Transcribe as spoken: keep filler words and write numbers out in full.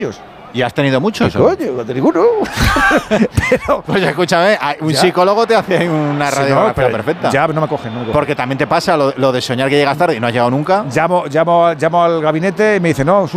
¿Y has tenido muchos? ¿Qué coño? No tengo ninguno. Pero, pues escúchame, un ya. psicólogo te hace una Sí, radiografía no, perfecta. Ya no me cogen, no me cogen. Porque también te pasa lo, lo de soñar que llegas tarde y no has llegado nunca. Llamo, llamo, llamo al gabinete y me dice, no,